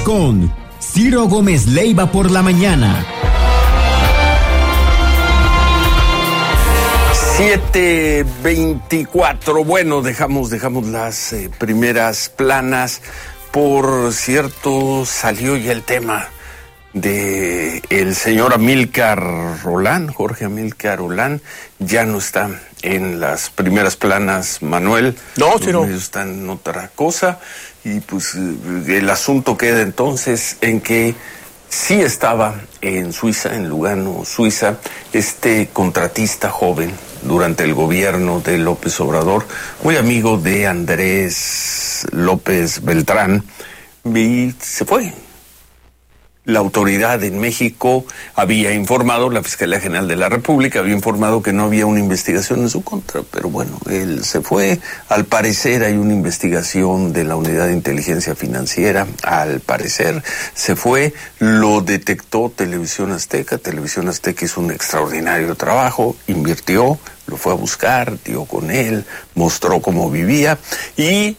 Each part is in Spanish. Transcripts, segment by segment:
con Ciro Gómez Leiva por la mañana. 7:24. Bueno, dejamos las primeras planas. Por cierto, salió ya el tema de el señor Amílcar Olán, Jorge Amílcar Olán. Ya no está en las primeras planas, Manuel. No, sí, no. Están en otra cosa. Y pues el asunto queda entonces en que sí estaba en Suiza, en Lugano, Suiza, este contratista joven durante el gobierno de López Obrador, muy amigo de Andrés López Beltrán, y se fue. La autoridad en México había informado, la Fiscalía General de la República había informado que no había una investigación en su contra, pero bueno, él se fue. Al parecer hay una investigación de la Unidad de Inteligencia Financiera, al parecer se fue, lo detectó Televisión Azteca. Televisión Azteca hizo un extraordinario trabajo, invirtió, lo fue a buscar, dio con él, mostró cómo vivía y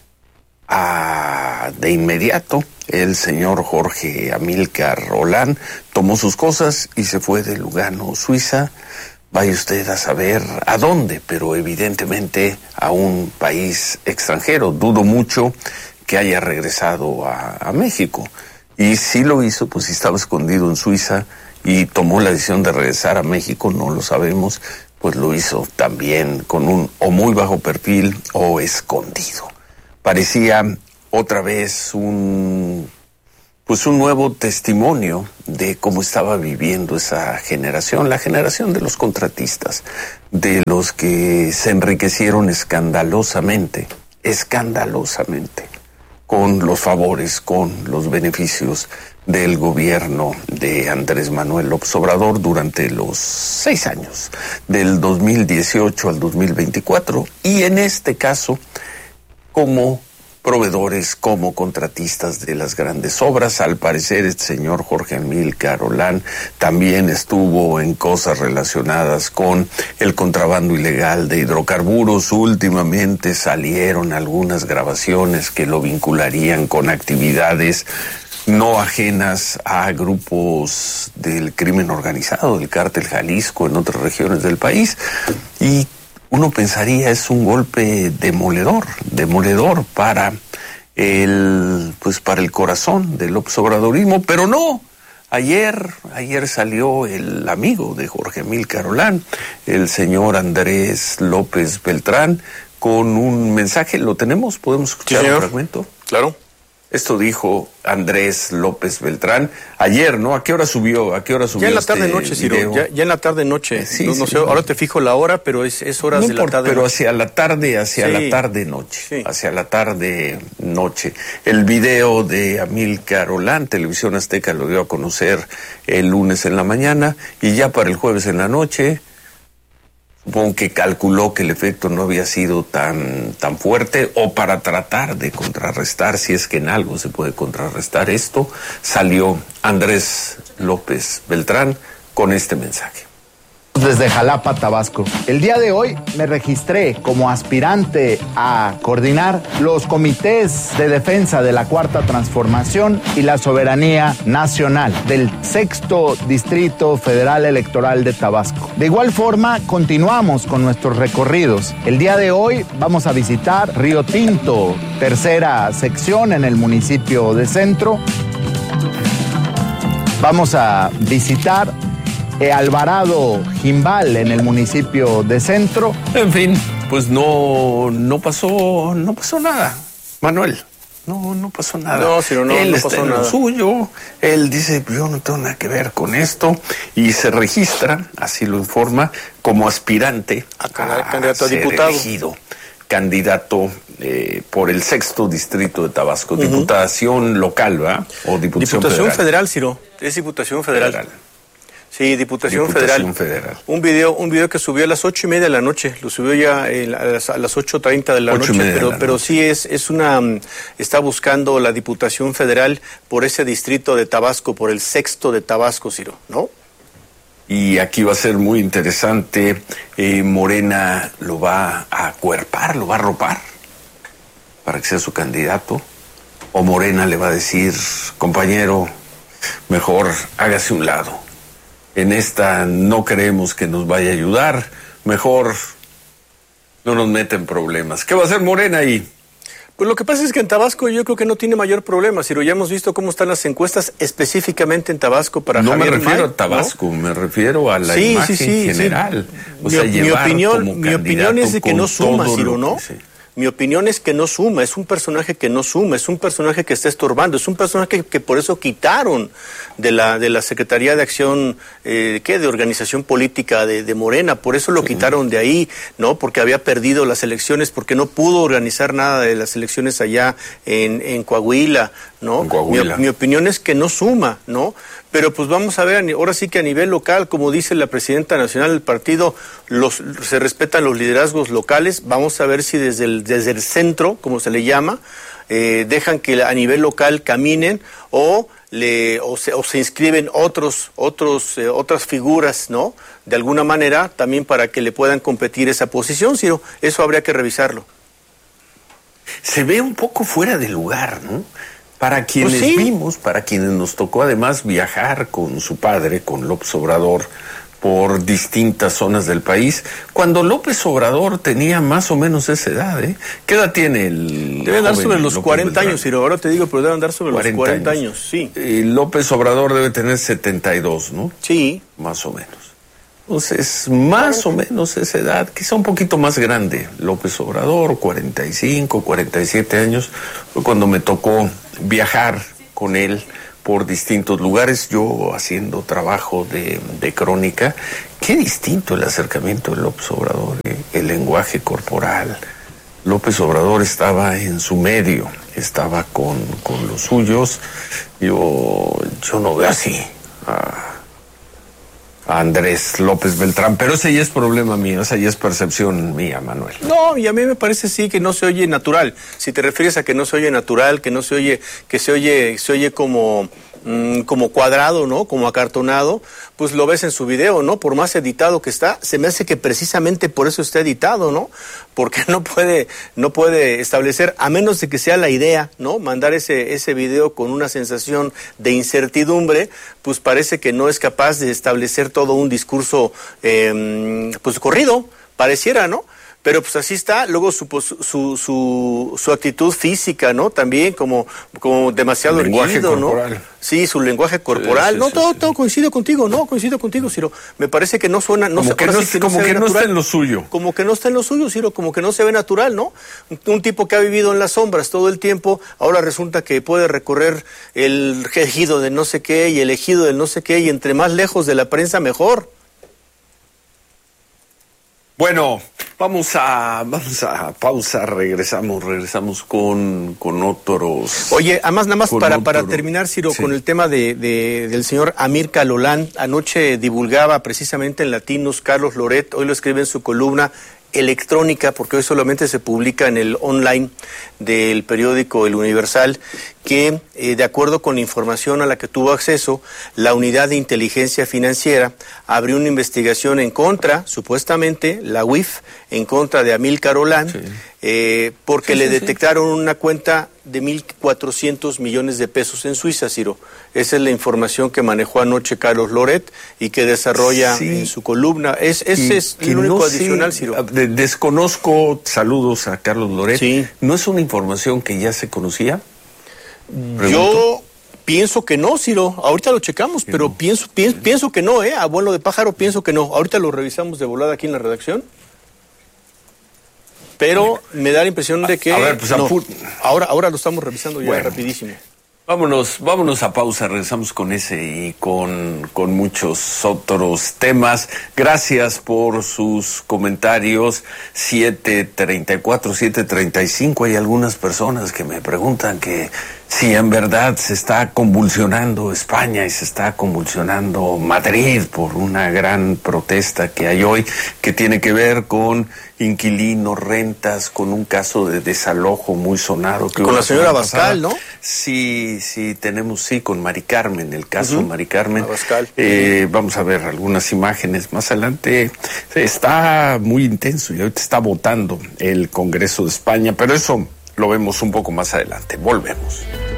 de inmediato el señor Jorge Amílcar Olán tomó sus cosas y se fue de Lugano, Suiza. Vaya usted a saber a dónde, pero evidentemente a un país extranjero. Dudo mucho que haya regresado a México. Y si lo hizo, pues si estaba escondido en Suiza y tomó la decisión de regresar a México, no lo sabemos, pues lo hizo también con un o muy bajo perfil o escondido. Parecía otra vez un nuevo testimonio de cómo estaba viviendo esa generación, la generación de los contratistas, de los que se enriquecieron escandalosamente, con los favores, con los beneficios del gobierno de Andrés Manuel López Obrador durante los 6 años, del 2018 al 2024, y en este caso, como proveedores, como contratistas de las grandes obras. Al parecer, este señor Jorge Amílcar Olán también estuvo en cosas relacionadas con el contrabando ilegal de hidrocarburos. Últimamente salieron algunas grabaciones que lo vincularían con actividades no ajenas a grupos del crimen organizado, del cártel Jalisco en otras regiones del país. Y uno pensaría es un golpe demoledor para el corazón del López Obradorismo, pero no. Ayer salió el amigo de Jorge Amílcar Olán, el señor Andrés López Beltrán, con un mensaje. ¿Lo tenemos? ¿Podemos escuchar un fragmento? Claro. Esto dijo Andrés López Beltrán ayer, ¿no? ¿A qué hora subió? Ya en la tarde-noche, Ciro. Ya en la tarde-noche. Sí, no sé, ahora te fijo la hora, pero es horas de la tarde. Pero hacia la tarde-noche. Sí. Hacia la tarde-noche. El video de Amílcar Olán, Televisión Azteca lo dio a conocer el lunes en la mañana, y ya para el jueves en la noche, supongo que calculó que el efecto no había sido tan fuerte, o para tratar de contrarrestar, si es que en algo se puede contrarrestar esto, salió Andrés López Beltrán con este mensaje. Desde Jalapa, Tabasco. El día de hoy me registré como aspirante a coordinar los comités de defensa de la Cuarta Transformación y la soberanía nacional del 6º Distrito Federal Electoral de Tabasco. De igual forma, continuamos con nuestros recorridos. El día de hoy vamos a visitar Río Tinto, tercera sección en el municipio de Centro. Vamos a visitar Alvarado Jimbal en el municipio de Centro. En fin, pues no pasó nada, Manuel. No pasó nada. No, Ciro, él no está pasó en nada. lo suyo. Él dice, yo no tengo nada que ver con esto, y se registra, así lo informa, como aspirante candidato a ser diputado. elegido candidato por el 6º distrito de Tabasco. Diputación local, ¿verdad? O Diputación federal, Ciro. Es Diputación Federal. Sí, Diputación Federal. Un video que subió a las 8:30 de la noche, lo subió ya a las 8:30 de la noche, pero sí está buscando la Diputación Federal por ese distrito de Tabasco, por el 6º de Tabasco, Ciro, ¿no? Y aquí va a ser muy interesante, Morena lo va a acuerpar, lo va a arropar para que sea su candidato, o Morena le va a decir, compañero, mejor hágase un lado. En esta no creemos que nos vaya a ayudar, mejor no nos meta en problemas. ¿Qué va a hacer Morena ahí? Pues lo que pasa es que en Tabasco yo creo que no tiene mayor problema, Ciro. Ya hemos visto cómo están las encuestas específicamente en Tabasco para Javier May. No me refiero a Tabasco, ¿no? Me refiero a la imagen general. O sea, mi opinión es de que no suma, Ciro, ¿no? Mi opinión es que no suma, es un personaje que no suma, es un personaje que está estorbando, es un personaje que por eso quitaron de la Secretaría de Acción, de Organización Política de Morena, por eso lo quitaron de ahí, ¿no? Porque había perdido las elecciones, porque no pudo organizar nada de las elecciones allá en Coahuila, ¿no? En Coahuila. Mi opinión es que no suma, ¿no? Pero pues vamos a ver, ahora sí que a nivel local, como dice la presidenta nacional del partido, se respetan los liderazgos locales. Vamos a ver si desde el centro, como se le llama, dejan que a nivel local caminen o se inscriben otras figuras, ¿no? De alguna manera, también para que le puedan competir esa posición, Ciro. Eso habría que revisarlo. Se ve un poco fuera de lugar, ¿no? Para quienes vimos, para quienes nos tocó además viajar con su padre, con López Obrador, por distintas zonas del país, cuando López Obrador tenía más o menos esa edad, ¿eh? ¿Qué edad tiene el Debe andar sobre los 40 años, Ciro, ahora te digo, pero debe andar sobre los 40 años, sí. Y López Obrador debe tener 72, ¿no? Sí. Más o menos. Entonces, más o menos esa edad, quizá un poquito más grande, López Obrador, 45, 47 años, fue cuando me tocó viajar con él por distintos lugares, yo haciendo trabajo de crónica. Qué distinto el acercamiento de López Obrador, el lenguaje corporal. López Obrador estaba en su medio, estaba con los suyos. Yo no veo así a Andrés López Beltrán, pero ese ya es problema mío, esa ya es percepción mía, Manuel. No, y a mí me parece sí que no se oye natural. Si te refieres a que no se oye natural, que no se oye, que se oye como cuadrado, ¿no? Como acartonado, pues lo ves en su video, ¿no? Por más editado que está, se me hace que precisamente por eso está editado, ¿no? Porque no puede establecer, a menos de que sea la idea, ¿no? Mandar ese video con una sensación de incertidumbre, pues parece que no es capaz de establecer todo un discurso, pues corrido, pareciera, ¿no? Pero pues así está, luego su actitud física, ¿no? También como demasiado erguido, ¿no? Sí, su lenguaje corporal. Sí, todo coincido contigo, Ciro. Me parece que no suena, como que no está en lo suyo. Como que no está en lo suyo, Ciro, como que no se ve natural, ¿no? Un tipo que ha vivido en las sombras todo el tiempo, ahora resulta que puede recorrer el ejido de no sé qué y el ejido del no sé qué, y entre más lejos de la prensa mejor. Bueno, vamos a pausa, regresamos con otros. Oye, además nada más para terminar, Ciro, con el tema del señor Amir Calolán. Anoche divulgaba precisamente en Latinos Carlos Loret, hoy lo escribe en su columna electrónica, porque hoy solamente se publica en el online del periódico El Universal, que de acuerdo con la información a la que tuvo acceso, la Unidad de Inteligencia Financiera abrió una investigación en contra, supuestamente, la UIF, en contra de Amir Calolán, porque le detectaron una cuenta de 1.400 millones de pesos en Suiza, Ciro. Esa es la información que manejó anoche Carlos Loret y que desarrolla en su columna. Ese es el único adicional, Ciro. Desconozco, saludos a Carlos Loret. Sí. ¿No es una información que ya se conocía? Pregunto. Yo pienso que no, Ciro. Ahorita lo checamos, pero no. Pienso que no, a vuelo de pájaro pienso que no. Ahorita lo revisamos de volada aquí en la redacción. Pero me da la impresión de que... A ver, pues no. Ahora lo estamos revisando ya rapidísimo. Vámonos a pausa, regresamos con ese y con muchos otros temas. Gracias por sus comentarios. 7:34, 7:35. Hay algunas personas que me preguntan que si en verdad se está convulsionando España y se está convulsionando Madrid por una gran protesta que hay hoy, que tiene que ver con inquilinos, rentas, con un caso de desalojo muy sonado. Que con la señora Abascal, ¿no? Sí, tenemos, con Mari Carmen, el caso Mari Carmen. Abascal. Vamos a ver algunas imágenes más adelante. Está muy intenso y ahorita está votando el Congreso de España, pero eso lo vemos un poco más adelante. Volvemos.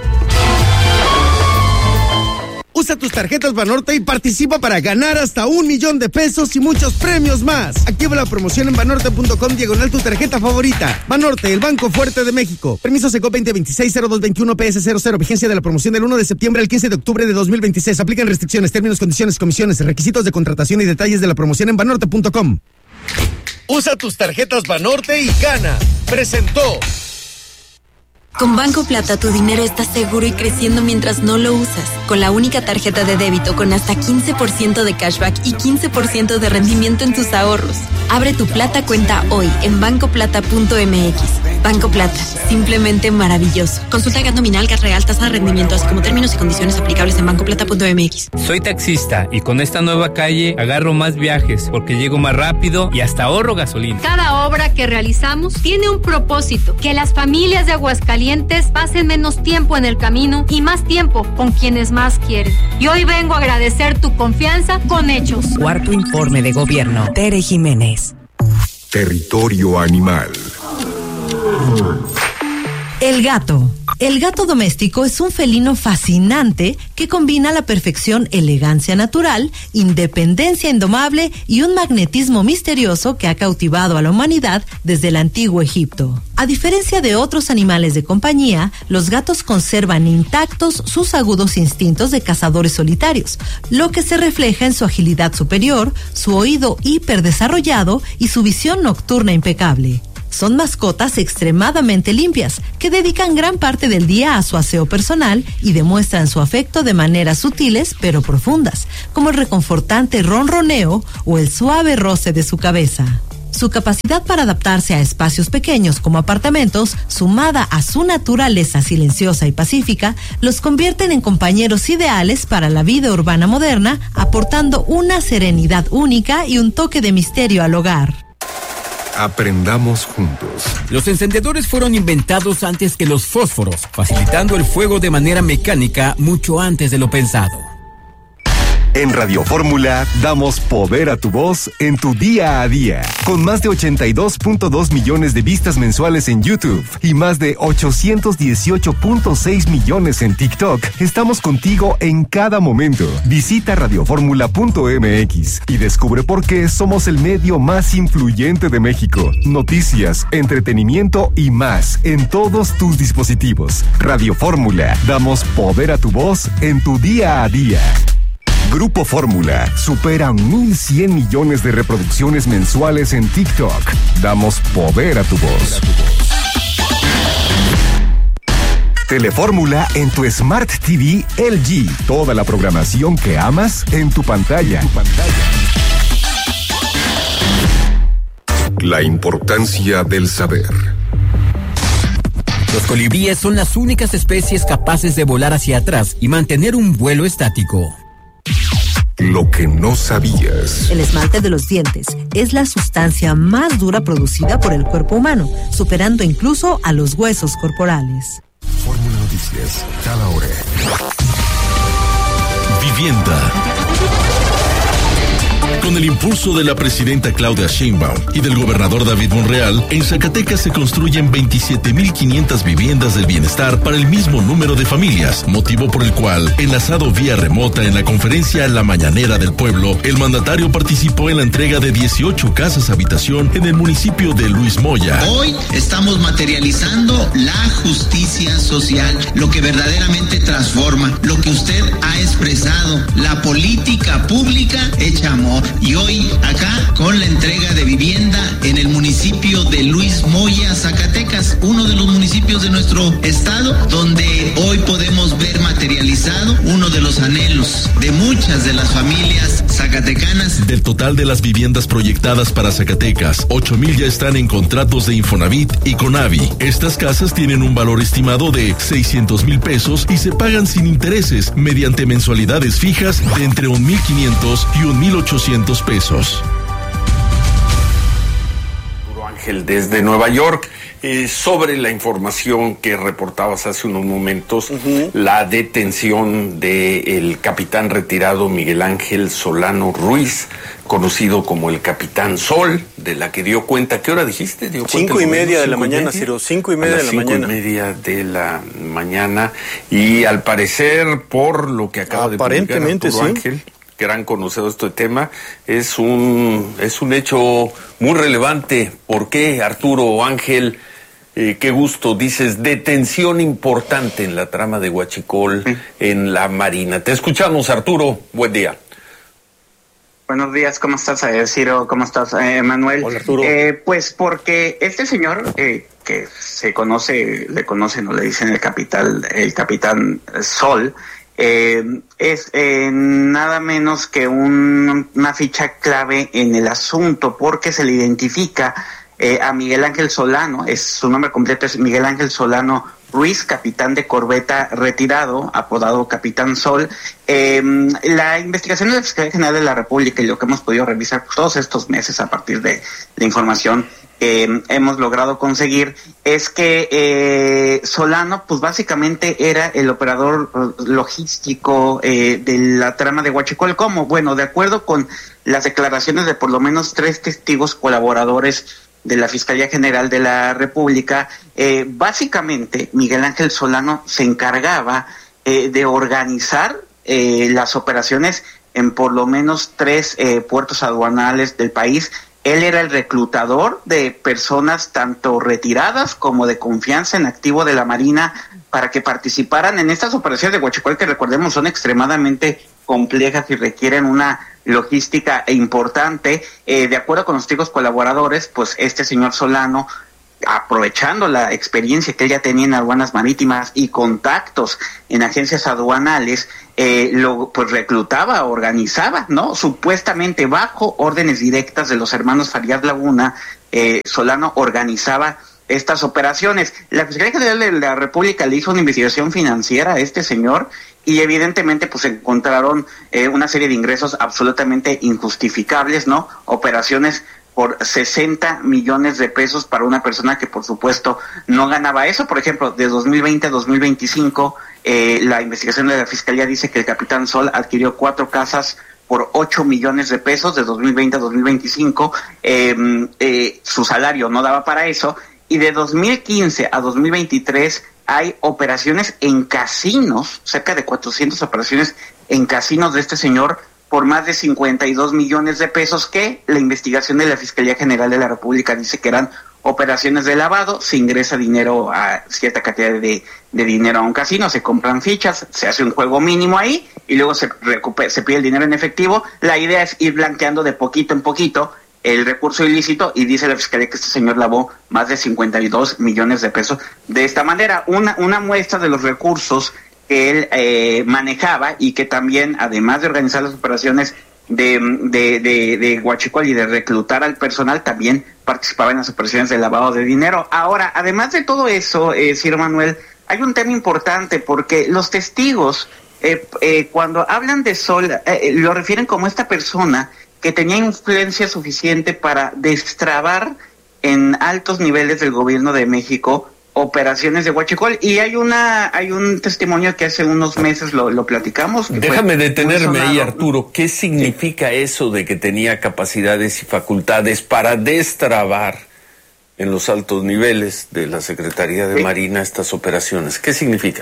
Usa tus tarjetas Banorte y participa para ganar hasta $1,000,000 de pesos y muchos premios más. Activa la promoción en banorte.com/tu tarjeta favorita. Banorte, el banco fuerte de México. Permiso SECO 2026-0221 PS00. Vigencia de la promoción del 1 de septiembre al 15 de octubre de 2026. Aplican restricciones, términos, condiciones, comisiones, requisitos de contratación y detalles de la promoción en banorte.com. Usa tus tarjetas Banorte y gana. Presentó. Con Banco Plata tu dinero está seguro y creciendo mientras no lo usas. Con la única tarjeta de débito con hasta 15% de cashback y 15% de rendimiento en tus ahorros. Abre tu Plata cuenta hoy en bancoplata.mx. Banco Plata, simplemente maravilloso. Consulta gas nominal, gas real, tasa de rendimiento, así como términos y condiciones aplicables en bancoplata.mx. Soy taxista y con esta nueva calle agarro más viajes porque llego más rápido y hasta ahorro gasolina. Cada obra que realizamos tiene un propósito, que las familias de Aguascalientes pasen menos tiempo en el camino y más tiempo con quienes más quieren. Y hoy vengo a agradecer tu confianza con hechos. Cuarto informe de gobierno. Tere Jiménez. Territorio animal. El gato. El gato doméstico es un felino fascinante que combina a la perfección elegancia natural, independencia indomable y un magnetismo misterioso que ha cautivado a la humanidad desde el antiguo Egipto. A diferencia de otros animales de compañía, los gatos conservan intactos sus agudos instintos de cazadores solitarios, lo que se refleja en su agilidad superior, su oído hiperdesarrollado y su visión nocturna impecable. Son mascotas extremadamente limpias, que dedican gran parte del día a su aseo personal y demuestran su afecto de maneras sutiles pero profundas, como el reconfortante ronroneo o el suave roce de su cabeza. Su capacidad para adaptarse a espacios pequeños como apartamentos, sumada a su naturaleza silenciosa y pacífica, los convierten en compañeros ideales para la vida urbana moderna, aportando una serenidad única y un toque de misterio al hogar. Aprendamos juntos. Los encendedores fueron inventados antes que los fósforos, facilitando el fuego de manera mecánica mucho antes de lo pensado. En Radio Fórmula damos poder a tu voz en tu día a día. Con más de 82.2 millones de vistas mensuales en YouTube y más de 818.6 millones en TikTok, estamos contigo en cada momento. Visita radioformula.mx y descubre por qué somos el medio más influyente de México. Noticias, entretenimiento y más en todos tus dispositivos. Radio Fórmula, damos poder a tu voz en tu día a día. Grupo Fórmula supera 1,100 millones de reproducciones mensuales en TikTok. Damos poder a tu voz. Telefórmula en tu Smart TV LG. Toda la programación que amas en tu pantalla. La importancia del saber. Los colibríes son las únicas especies capaces de volar hacia atrás y mantener un vuelo estático. Lo que no sabías. El esmalte de los dientes es la sustancia más dura producida por el cuerpo humano, superando incluso a los huesos corporales. Fórmula Noticias, cada hora. Vivienda. Con el impulso de la presidenta Claudia Sheinbaum y del gobernador David Monreal, en Zacatecas se construyen 27,500 viviendas del bienestar para el mismo número de familias, motivo por el cual, enlazado vía remota en la conferencia La Mañanera del Pueblo, el mandatario participó en la entrega de 18 casas habitación en el municipio de Luis Moya. Hoy estamos materializando la justicia social, lo que verdaderamente transforma, lo que usted ha expresado, la política pública hecha amor. Y hoy acá con la entrega de vivienda en el municipio de Luis Moya, Zacatecas, uno de los municipios de nuestro estado, donde hoy podemos ver materializado uno de los anhelos de muchas de las familias zacatecanas. Del total de las viviendas proyectadas para Zacatecas, 8,000 ya están en contratos de Infonavit y Conavi. Estas casas tienen un valor estimado de 600,000 pesos y se pagan sin intereses mediante mensualidades fijas de entre 1,500 y 1,800 pesos. Ángel, desde Nueva York, sobre la información que reportabas hace unos momentos, la detención del capitán retirado Miguel Ángel Solano Ruiz, conocido como el Capitán Sol, de la que dio cuenta. ¿Qué hora dijiste? 5:30 de la mañana, Ciro, 5:30 de la mañana. 5:30 de la mañana, y al parecer, por lo que acaba de publicar Arturo Ángel, gran conocedor de este tema, es un hecho muy relevante. ¿Por qué, Arturo Ángel? Qué gusto, dices, detención importante en la trama de Huachicol, en la Marina. Te escuchamos, Arturo, buen día. Buenos días, ¿cómo estás, Ciro? ¿Cómo estás, Manuel? Hola, Arturo. Pues porque este señor, que le conocen o le dicen el Capitán Sol, es nada menos que una ficha clave en el asunto, porque se le identifica a Miguel Ángel Solano. Su nombre completo es Miguel Ángel Solano Ruiz, capitán de corbeta retirado, apodado Capitán Sol. La investigación de la Fiscalía General de la República y lo que hemos podido revisar todos estos meses a partir de la información hemos logrado conseguir es que Solano pues básicamente era el operador logístico de la trama de Huachicol. ¿Cómo? Bueno, de acuerdo con las declaraciones de por lo menos 3 testigos colaboradores de la Fiscalía General de la República, básicamente Miguel Ángel Solano se encargaba de organizar las operaciones en por lo menos 3 puertos aduanales del país. Él era el reclutador de personas tanto retiradas como de confianza en activo de la Marina para que participaran en estas operaciones de Huachicol, que recordemos son extremadamente complejas y requieren una logística importante. De acuerdo con los testigos colaboradores, pues este señor Solano, aprovechando la experiencia que él ya tenía en aduanas marítimas y contactos en agencias aduanales, pues reclutaba, organizaba, ¿no? Supuestamente bajo órdenes directas de los hermanos Farías Laguna, Solano organizaba estas operaciones. La Fiscalía General de la República le hizo una investigación financiera a este señor y evidentemente pues encontraron una serie de ingresos absolutamente injustificables, ¿no? Operaciones por 60 millones de pesos para una persona que por supuesto no ganaba eso. Por ejemplo, de 2020 a 2025, la investigación de la Fiscalía dice que el Capitán Sol adquirió 4 casas por 8 millones de pesos de 2020 a 2025. Su salario no daba para eso. Y de 2015 a 2023 hay operaciones en casinos, cerca de 400 operaciones en casinos de este señor por más de 52 millones de pesos, que la investigación de la Fiscalía General de la República dice que eran operaciones de lavado. Se ingresa dinero, a cierta cantidad de dinero a un casino, se compran fichas, se hace un juego mínimo ahí y luego se pide el dinero en efectivo. La idea es ir blanqueando de poquito en poquito el recurso ilícito, y dice la Fiscalía que este señor lavó más de 52 millones de pesos de esta manera. Una muestra de los recursos que él manejaba, y que también, además de organizar las operaciones de Huachicol y de reclutar al personal, también participaba en las operaciones de lavado de dinero. Ahora, además de todo eso, Ciro Manuel, hay un tema importante, porque los testigos, cuando hablan de Sol, lo refieren como esta persona que tenía influencia suficiente para destrabar en altos niveles del gobierno de México operaciones de Huachicol. Y hay un testimonio que hace unos meses lo platicamos. Déjame detenerme ahí, Arturo. ¿Qué significa eso de que tenía capacidades y facultades para destrabar en los altos niveles de la Secretaría de Marina estas operaciones? ¿Qué significa?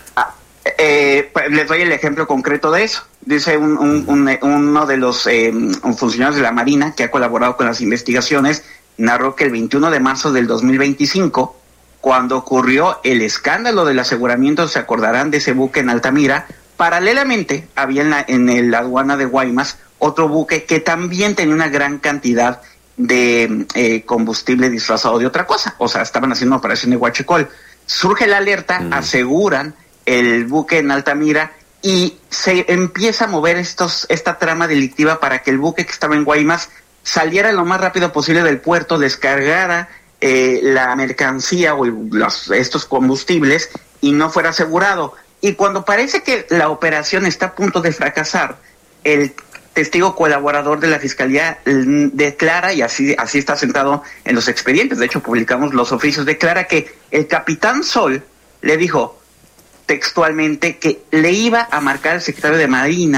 Les doy el ejemplo concreto de eso. Dice uno de los funcionarios de la Marina que ha colaborado con las investigaciones, narró que el 21 de marzo del 2025, cuando ocurrió el escándalo del aseguramiento, se acordarán de ese buque en Altamira, paralelamente había en la aduana de Guaymas otro buque que también tenía una gran cantidad de combustible disfrazado de otra cosa. O sea, estaban haciendo una operación de Huachicol. Surge la alerta, aseguran el buque en Altamira y se empieza a mover esta trama delictiva para que el buque que estaba en Guaymas saliera lo más rápido posible del puerto, descargara la mercancía o estos combustibles y no fuera asegurado. Y cuando parece que la operación está a punto de fracasar, el testigo colaborador de la Fiscalía declara, y así está sentado en los expedientes, de hecho publicamos los oficios, declara que el Capitán Sol le dijo textualmente que le iba a marcar al secretario de Marina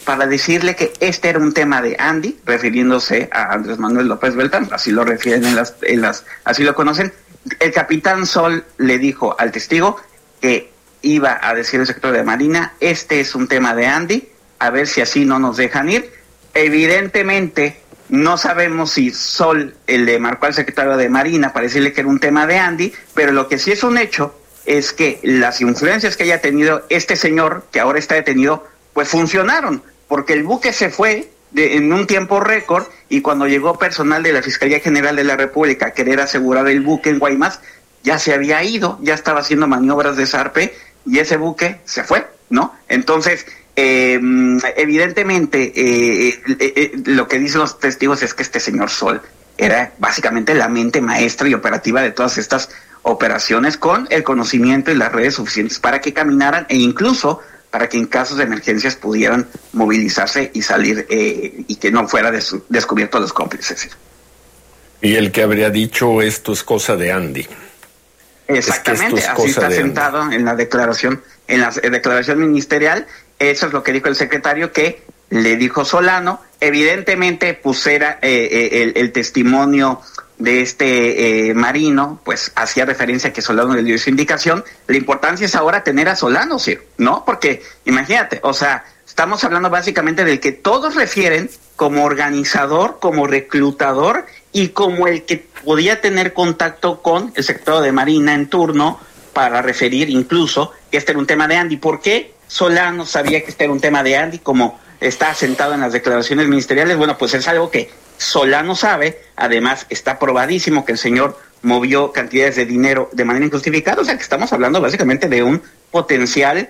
para decirle que este era un tema de Andy, refiriéndose a Andrés Manuel López Beltrán, así lo refieren así lo conocen. El capitán Sol le dijo al testigo que iba a decir el secretario de Marina, este es un tema de Andy, a ver si así no nos dejan ir. Evidentemente, no sabemos si Sol le marcó al secretario de Marina para decirle que era un tema de Andy, pero lo que sí es un hecho es que las influencias que haya tenido este señor, que ahora está detenido, pues funcionaron, porque el buque se fue en un tiempo récord, y cuando llegó personal de la Fiscalía General de la República a querer asegurar el buque en Guaymas, ya se había ido, ya estaba haciendo maniobras de zarpe, y ese buque se fue, ¿no? Entonces, evidentemente, lo que dicen los testigos es que este señor Sol era básicamente la mente maestra y operativa de todas estas operaciones, con el conocimiento y las redes suficientes para que caminaran, e incluso para que en casos de emergencias pudieran movilizarse y salir, y que no fuera descubierto los cómplices. Y el que habría dicho esto es cosa de Andy. Exactamente, es así está sentado en la declaración ministerial. Eso es lo que dijo el secretario, que le dijo Solano. Evidentemente, pues era el testimonio de este marino, pues hacía referencia a que Solano le dio su indicación. La importancia es ahora tener a Solano, ¿sí? ¿No? Porque imagínate, o sea, estamos hablando básicamente del que todos refieren como organizador, como reclutador y como el que podía tener contacto con el secretario de Marina en turno para referir incluso que este era un tema de Andy. ¿Por qué Solano sabía que este era un tema de Andy, como está asentado en las declaraciones ministeriales? Bueno, pues es algo que Solano sabe. Además, está probadísimo que el señor movió cantidades de dinero de manera injustificada. O sea, que estamos hablando básicamente de un potencial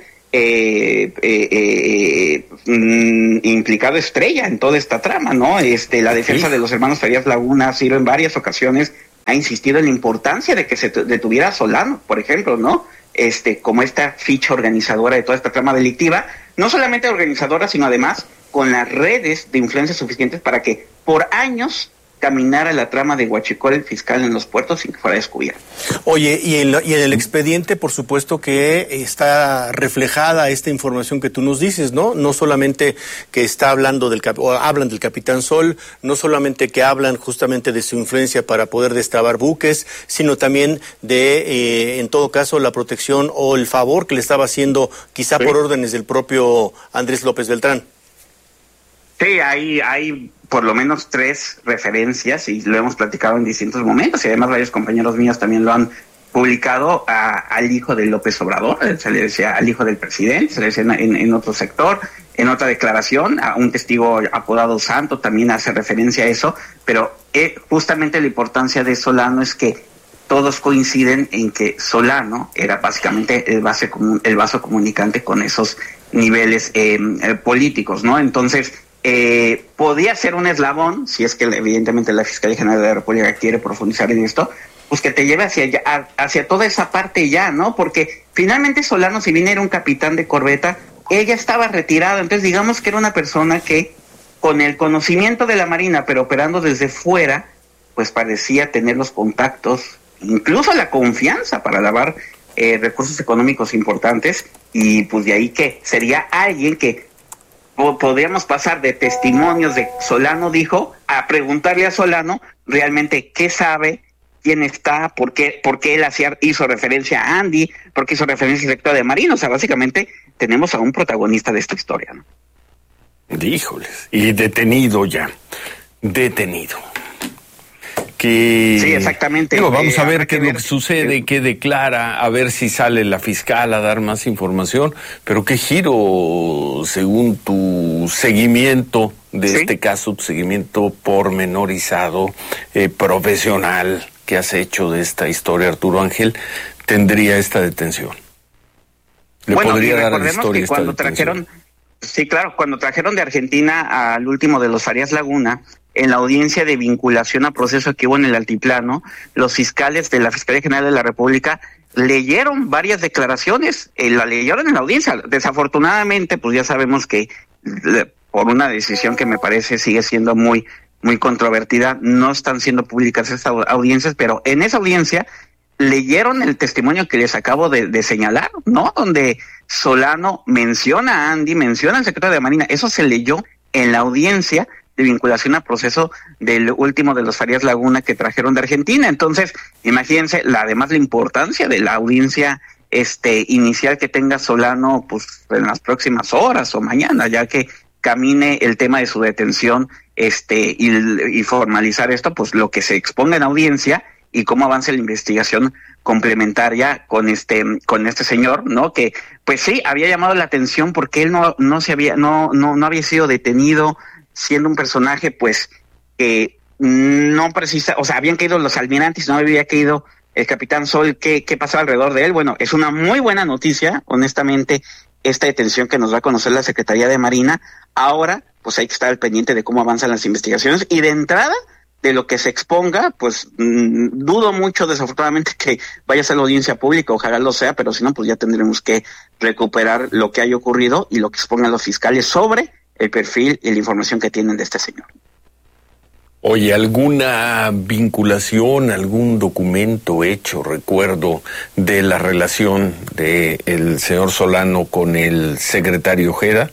implicado estrella en toda esta trama, ¿no? La defensa de los hermanos Farías Laguna, Ciro, en varias ocasiones ha insistido en la importancia de que se detuviera a Solano, por ejemplo, ¿no? Como esta ficha organizadora de toda esta trama delictiva, no solamente organizadora, sino además con las redes de influencia suficientes para que por años caminara la trama de huachicol el fiscal en los puertos sin que fuera descubierto. Oye, y en el expediente, por supuesto que está reflejada esta información que tú nos dices, ¿no? No solamente que está hablando hablan del capitán Sol, no solamente que hablan justamente de su influencia para poder destrabar buques, sino también de, en todo caso, la protección o el favor que le estaba haciendo, quizá por órdenes del propio Andrés López Beltrán. Sí, hay por lo menos 3 referencias, y lo hemos platicado en distintos momentos, y además varios compañeros míos también lo han publicado, al hijo de López Obrador, se le decía al hijo del presidente, se le decía en otro sector, en otra declaración, a un testigo apodado Santo también hace referencia a eso, pero justamente la importancia de Solano es que todos coinciden en que Solano era básicamente el vaso comunicante con esos niveles políticos, ¿no? Entonces, podía ser un eslabón, si es que evidentemente la Fiscalía General de la República quiere profundizar en esto, pues que te lleve hacia toda esa parte ya, ¿no? Porque finalmente Solano, si bien era un capitán de corbeta, ella estaba retirado, entonces digamos que era una persona que con el conocimiento de la Marina, pero operando desde fuera, pues parecía tener los contactos, incluso la confianza para lavar recursos económicos importantes, y pues de ahí que sería alguien que podríamos pasar de testimonios de Solano dijo a preguntarle a Solano realmente qué sabe, quién está, por qué él hizo referencia a Andy, por qué hizo referencia al sector de Marina. O sea, básicamente tenemos a un protagonista de esta historia, ¿no? Híjoles, y detenido. Sí, exactamente. Vamos a ver qué es lo que sucede, qué declara, a ver si sale la fiscal a dar más información, pero qué giro, según tu seguimiento de este caso, tu seguimiento pormenorizado, profesional que has hecho de esta historia, Arturo Ángel, tendría esta detención. ¿Le podría dar a la historia esta detención? Cuando trajeron de Argentina al último de los Farías Laguna, en la audiencia de vinculación a proceso que hubo en el Altiplano, los fiscales de la Fiscalía General de la República leyeron varias declaraciones, la leyeron en la audiencia. Desafortunadamente, pues ya sabemos que por una decisión que me parece sigue siendo muy controvertida, no están siendo públicas estas audiencias, pero en esa audiencia leyeron el testimonio que les acabo de señalar, ¿no? Donde Solano menciona a Andy, menciona al secretario de Marina. Eso se leyó en la audiencia de vinculación a proceso del último de los Farías Laguna que trajeron de Argentina. Entonces, imagínense, además la importancia de la audiencia inicial que tenga Solano, pues en las próximas horas o mañana, ya que camine el tema de su detención, y formalizar esto, pues lo que se exponga en audiencia y cómo avance la investigación complementaria con este señor, ¿no? Que pues sí había llamado la atención porque él no había sido detenido, siendo un personaje pues que no precisa, o sea, habían caído los almirantes, no había caído el capitán Sol. ¿Qué pasaba alrededor de él? Bueno, es una muy buena noticia, honestamente, esta detención que nos va a conocer la Secretaría de Marina. Ahora, pues hay que estar al pendiente de cómo avanzan las investigaciones, y de entrada, de lo que se exponga, pues dudo mucho, desafortunadamente, que vaya a ser la audiencia pública, ojalá lo sea, pero si no, pues ya tendremos que recuperar lo que haya ocurrido y lo que expongan los fiscales sobre el perfil y la información que tienen de este señor. Oye, ¿alguna vinculación, algún documento hecho, recuerdo, de la relación de el señor Solano con el secretario Ojeda?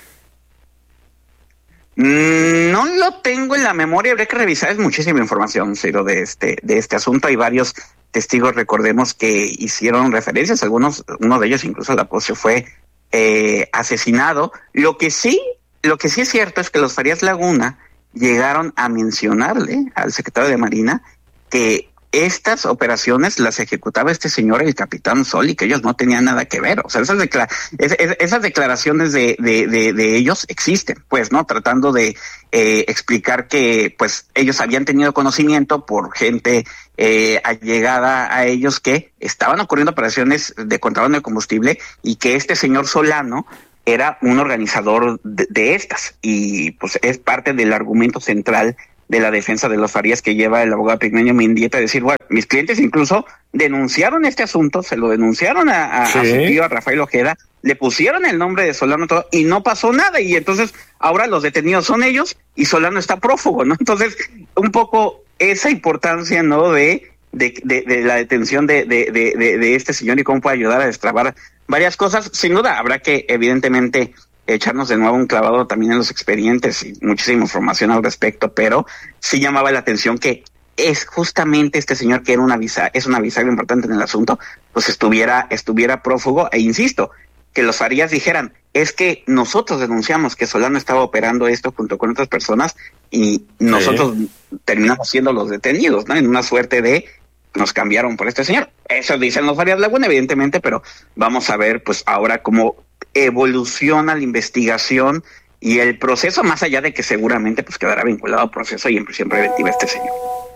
No lo tengo en la memoria, habría que revisar, es muchísima información, Ciro, de este asunto. Hay varios testigos, recordemos, que hicieron referencias, uno de ellos incluso a la postre fue asesinado. Lo que sí es cierto es que los Farías Laguna llegaron a mencionarle al secretario de Marina que estas operaciones las ejecutaba este señor, el capitán Sol, y que ellos no tenían nada que ver. O sea, esas declaraciones de ellos existen, pues, ¿no? Tratando de explicar que, pues, ellos habían tenido conocimiento por gente allegada a ellos que estaban ocurriendo operaciones de contrabando de combustible, y que este señor Solano era un organizador de estas, y pues es parte del argumento central de la defensa de los Farías que lleva el abogado Epigmenio Mendieta, a decir, bueno, mis clientes incluso denunciaron este asunto, se lo denunciaron a su tío, a Rafael Ojeda, le pusieron el nombre de Solano todo, y no pasó nada, y entonces ahora los detenidos son ellos y Solano está prófugo, ¿no? Entonces, un poco esa importancia, ¿no?, de la detención de este señor y cómo puede ayudar a destrabar varias cosas. Sin duda habrá que, evidentemente, echarnos de nuevo un clavado también en los expedientes y muchísima información al respecto, pero sí llamaba la atención que es justamente este señor, que era es una bisagra importante en el asunto, pues estuviera prófugo. E insisto, que los Farías dijeran, es que nosotros denunciamos que Solano estaba operando esto junto con otras personas y nosotros terminamos siendo los detenidos, ¿no? En una suerte de nos cambiaron por este señor. Eso dicen los Farías Laguna, evidentemente, pero vamos a ver pues ahora cómo evoluciona la investigación y el proceso, más allá de que seguramente pues quedará vinculado al proceso y en prisión preventiva este señor.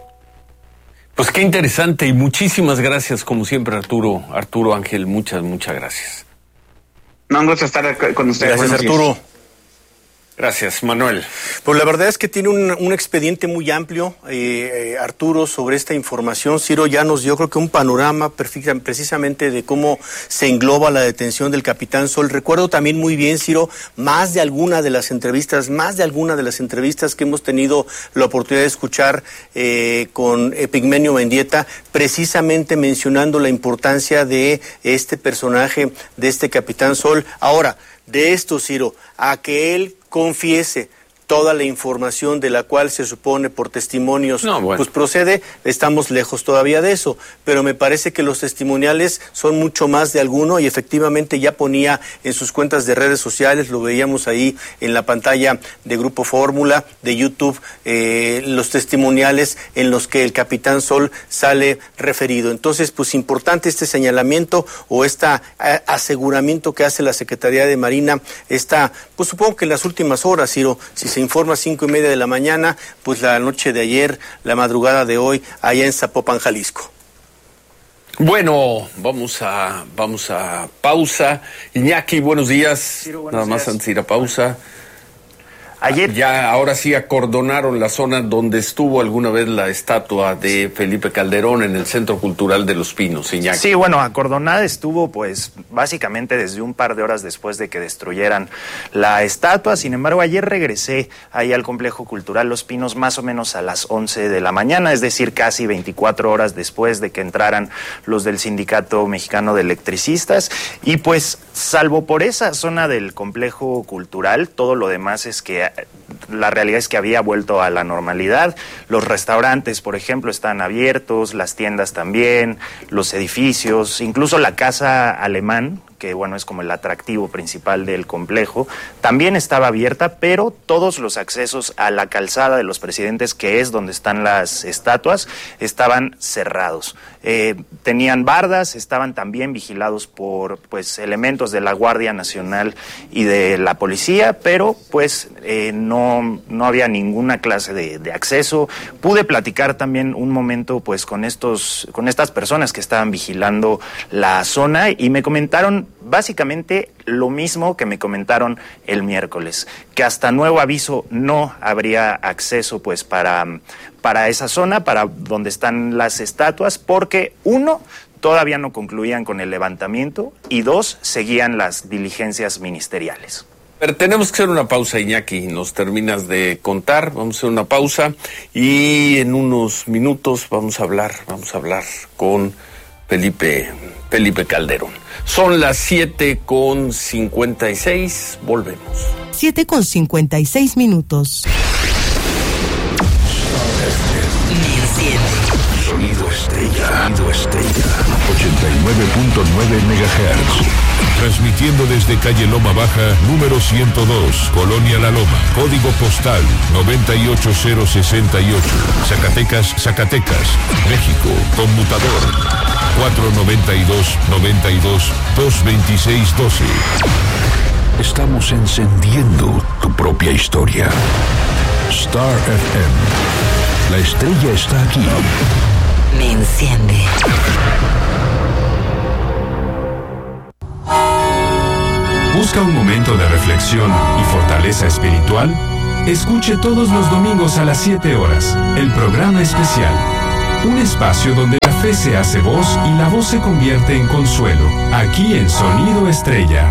Pues qué interesante, y muchísimas gracias como siempre, Arturo Ángel, muchas gracias. No, un gusto estar con ustedes. Gracias, Arturo. Gracias, Manuel. Pues la verdad es que tiene un expediente muy amplio, Arturo, sobre esta información. Ciro ya nos dio, creo que, un panorama precisamente de cómo se engloba la detención del capitán Sol. Recuerdo también muy bien, Ciro, más de alguna de las entrevistas que hemos tenido la oportunidad de escuchar con Epigmenio Mendieta, precisamente mencionando la importancia de este personaje, de este capitán Sol. Ahora, de esto, Ciro, a que él confiese toda la información de la cual se supone por testimonios pues procede, estamos lejos todavía de eso, pero me parece que los testimoniales son mucho más de alguno, y efectivamente ya ponía en sus cuentas de redes sociales, lo veíamos ahí en la pantalla de Grupo Fórmula, de YouTube, los testimoniales en los que el capitán Sol sale referido. Entonces, pues importante este señalamiento o aseguramiento que hace la Secretaría de Marina, pues supongo que en las últimas horas, Ciro, si se informa 5:30 de la mañana, pues la noche de ayer, la madrugada de hoy, allá en Zapopan, Jalisco. Bueno, vamos a pausa. Iñaki, buenos días. Ciro, buenos Nada más días. antes de ir a pausa. Ayer ya, ahora sí acordonaron la zona donde estuvo alguna vez la estatua de Felipe Calderón en el Centro Cultural de Los Pinos, Iñaki. Sí, bueno, acordonada estuvo pues básicamente desde un par de horas después de que destruyeran la estatua. Sin embargo, ayer regresé ahí al Complejo Cultural Los Pinos más o menos a las 11 de la mañana, es decir, casi 24 horas después de que entraran los del Sindicato Mexicano de Electricistas. Y pues, salvo por esa zona del Complejo Cultural, todo lo demás es que la realidad es que había vuelto a la normalidad. Los restaurantes, por ejemplo, están abiertos, las tiendas también, los edificios, incluso la Casa Alemán, que bueno, es como el atractivo principal del complejo, también estaba abierta, pero todos los accesos a la calzada de los Presidentes, que es donde están las estatuas, estaban cerrados. Tenían bardas, estaban también vigilados por pues elementos de la Guardia Nacional y de la policía, pero pues no había ninguna clase de acceso. Pude platicar también un momento pues con estas personas que estaban vigilando la zona y me comentaron básicamente lo mismo que me comentaron el miércoles, que hasta nuevo aviso no habría acceso pues para esa zona, para donde están las estatuas, porque uno, todavía no concluían con el levantamiento y dos, seguían las diligencias ministeriales. Pero tenemos que hacer una pausa, Iñaki, nos terminas de contar, vamos a hacer una pausa y en unos minutos vamos a hablar con Felipe Calderón. Son las 7:56, volvemos. 7:56. Sonido Estrella. 89.9 MHz. Transmitiendo desde calle Loma Baja, número 102, Colonia La Loma, código postal 98068, Zacatecas, México, conmutador 492-92-226-12. Estamos encendiendo tu propia historia. Star FM. La estrella está aquí. Me enciende. ¿Busca un momento de reflexión y fortaleza espiritual? Escuche todos los domingos a las 7 horas el programa especial. Un espacio donde la fe se hace voz y la voz se convierte en consuelo. Aquí en Sonido Estrella.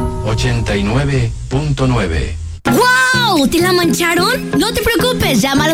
89.9. ¡Wow! ¿Te la mancharon? No te preocupes, llama a